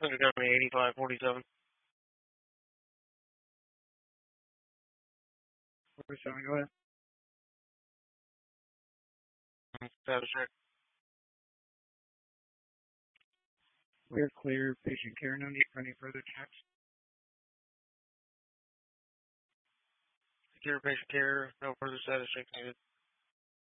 Center County 8547. 47, go ahead. Status check. We're clear. Patient care, no need for any further checks. Secure patient care. No further status check needed.